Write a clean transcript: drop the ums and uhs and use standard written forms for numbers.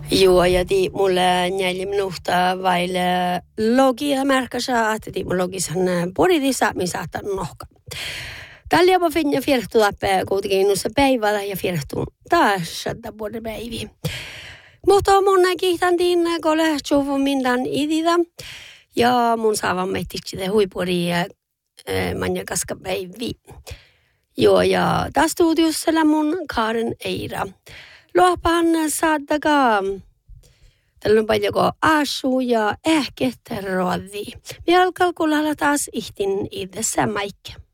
Joo, ja mulle 4 minuuttia vaille logia märkäsä, että mun logisan poditissa, missä saattaa nohka. Tällä jopa finna firhtuu läpi kuitenkin nussa päivällä ja firhtuu taas shadda vuoden päiviä. Mutta mun kiihtäntiin kolle tjuvun mindan iditä ja mun saavan mehtiksi te huipuri manja kaska päiviä. Joo, ja tässä studiossa mun Karen Eira. Luopahan saadakaan. Tällä on paljon asu ja ehkä terroadi. Me alkaa kuulla taas ihtin idessä maikka.